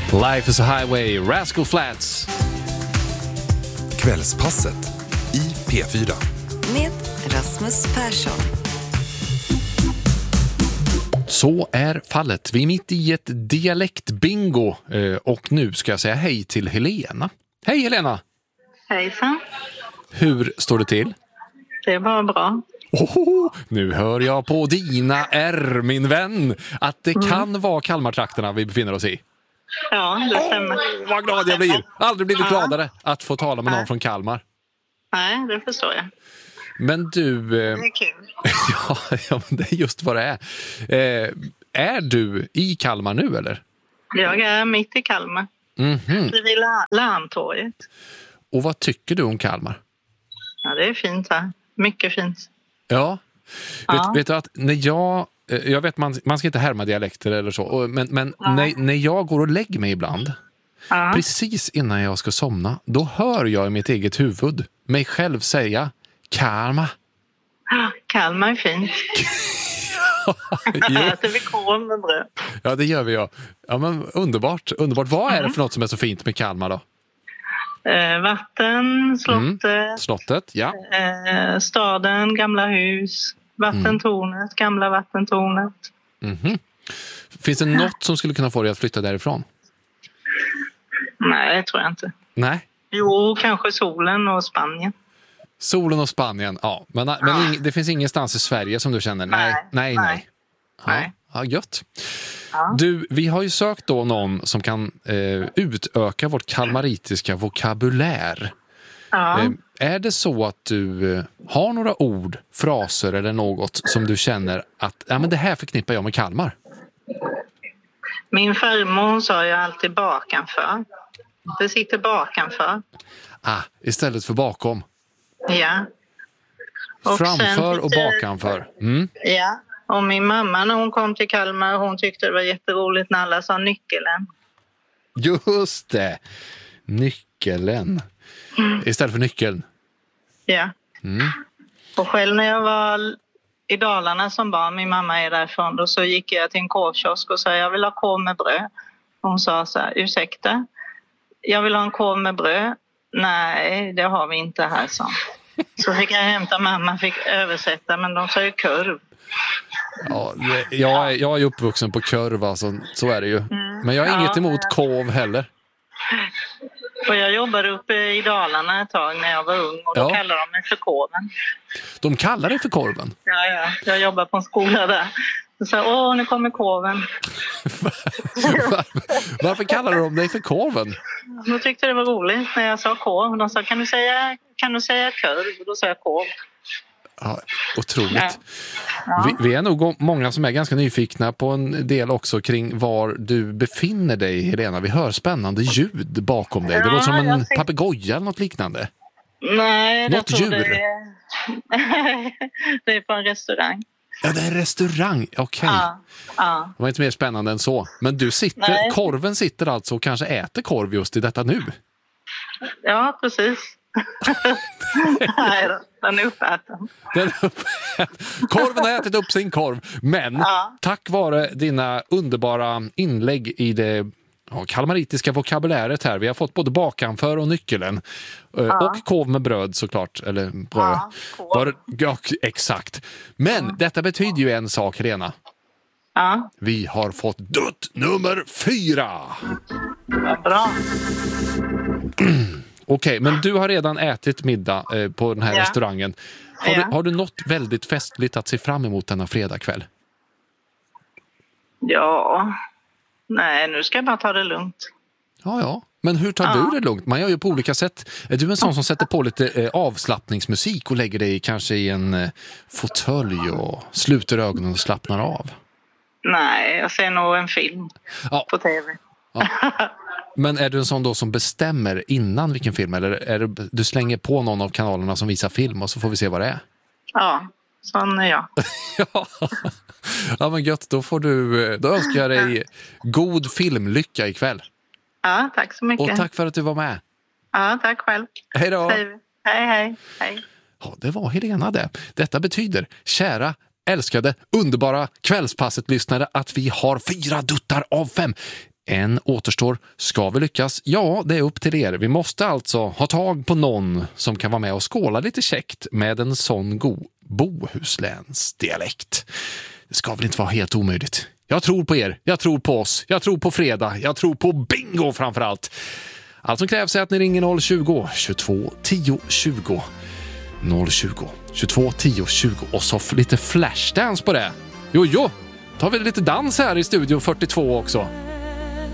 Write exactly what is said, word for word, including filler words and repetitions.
Life is a highway, Rascal Flatts. Kvällspasset i P fyra. Med Rasmus Persson. Så är fallet. Vi är mitt i ett dialektbingo och nu ska jag säga hej till Helena. Hej Helena! Hejsan. Hur står det till? Det är bara bra. Oh, nu hör jag på dina R, min vän, att det Mm. kan vara Kalmartrakterna vi befinner oss i. Ja, det stämmer. Oh, vad glad jag blir! Aldrig blivit gladare att få tala med någon från Kalmar. Nej, det förstår jag. Men du... Eh, Det är kul. ja, ja, men det är just vad det är. Eh, är du i Kalmar nu, eller? Jag är mitt i Kalmar. Mm-hmm. Vid La- Larmtorget. Och vad tycker du om Kalmar? Ja, det är fint här. Mycket fint. Ja, Ja. Vet, vet du att när jag... eh, Jag vet man, man ska inte härma dialekter eller så, och- men, men när, när jag går och lägger mig ibland, Ja. precis innan jag ska somna, då hör jag i mitt eget huvud mig själv säga Kalmar. Kalmar är fint. Jo, Äter vi korv med bröd. ja, det gör vi, ja. Ja, men underbart, underbart. Vad är det för något som är så fint med Kalmar då? Eh, vatten, slottet, Slottet, ja. eh, staden, gamla hus, vattentornet, gamla vattentornet. Mhm. Finns det något som skulle kunna få dig att flytta därifrån? Nej, det tror jag inte. Nej. Jo, kanske solen och Spanien. Solen och Spanien, ja. Men, men ing, det finns ingenstans i Sverige som du känner, nej, nej, nej. Nej. nej. Ja, Nej. ja, gött. Ja. Du, vi har ju sökt då någon som kan eh, utöka vårt kalmaritiska vokabulär. Ja. Eh, är det så att du eh, har några ord, fraser eller något som du känner att ja, men det här förknippar jag med Kalmar? Min farmor sa ju alltid bakanför. Det sitter bakanför. Ah, istället för bakom. Ja. Och Framför sen och tyckte- bakanför. Mm. Ja. Och min mamma när hon kom till Kalmar, hon tyckte det var jätteroligt när alla sa nyckeln. Just det. Nyckeln. Istället för nyckeln. Ja. Mm. Och själv när jag var i Dalarna som barn, min mamma är därifrån, då så gick jag till en korvkiosk och sa jag vill ha korv med bröd. Hon sa så här, ursäkta, jag vill ha en korv med bröd. Nej, det har vi inte här, så. Så fick jag hämta, mamma fick översätta, men de sa ju kurv. Ja, det, jag, är, jag är uppvuxen på kurv, alltså, så är det ju. Men jag har Ja, inget emot men- korv heller. Och jag jobbade uppe i Dalarna ett tag när jag var ung och då Ja. kallade de mig för korven. De kallar det för korven. Ja, ja. Jag jobbar på en skola där. Så sa åh, nu kommer korven. Var, varför kallar de dig för korven? De tyckte det var roligt när jag sa korv. De sa, kan du säga, kan du säga kurv? Och då sa jag korv. Ja, otroligt. Ja. Ja. Vi, vi är nog många som är ganska nyfikna på en del också kring var du befinner dig, Helena. Vi hör spännande ljud bakom dig. Det Ja, låter som en jag ser- papegoja eller något liknande. Nej, jag Något tror djur? Det är... det är på en restaurang. Ja, det är en restaurang. Okej. Ja, ja. Det var inte mer spännande än så. Men du sitter, Nej. korven sitter alltså och kanske äter korv just i detta nu. ja, precis. Nej då, den är uppäten. Den korven har ätit upp sin korv. Men Ja. tack vare dina underbara inlägg i det ja, kalmaritiska vokabuläret här. Vi har fått både bakanför och nyckeln. Ja. Och korv med bröd såklart. Eller bröd. Ja, korv. Var, ja, exakt. Men ja. Detta betyder ju en sak, Helena. Ja, Vi har fått dutt nummer fyra. vad bra. Okej, men du har redan ätit middag eh, på den här Ja. restaurangen. Har, Ja. du, har du något väldigt festligt att se fram emot denna fredagkväll? Ja, nej, nu ska jag bara ta det lugnt. Ja, ja. Men hur tar Ja. du det lugnt? Man gör ju på olika sätt. Är du en sån som sätter på lite eh, avslappningsmusik och lägger dig kanske i en eh, fåtölj och sluter ögonen och slappnar av? Nej, jag ser nog en film Ja. på tv. Men är du en sån då som bestämmer innan vilken film? Eller är det, du slänger på någon av kanalerna som visar film och så får vi se vad det är? Ja, sån är jag. Ja. Ja, men gött. Då, får du, då önskar jag dig god filmlycka ikväll. Ja, tack så mycket. Och tack för att du var med. Ja, tack själv. Hej då. Säger vi. Hej, hej, hej. Ja, det var Helena det. Detta betyder, kära, älskade, underbara kvällspasset-lyssnare, att vi har fyra duttar av fem. En återstår. Ska vi lyckas? Ja, det är upp till er. Vi måste alltså ha tag på någon som kan vara med och skåla lite käckt med en sån god Bohusläns dialekt. Det ska väl inte vara helt omöjligt. Jag tror på er. Jag tror på oss. Jag tror på fredag. Jag tror på bingo framförallt. Allt som krävs är att ni ringer noll tjugo, tjugotvå, tio, tjugo. noll tjugo, tjugotvå, tio, tjugo. Och så lite flashdance på det. Jo, jo. Tar vi lite dans här i studio fyrtiotvå också.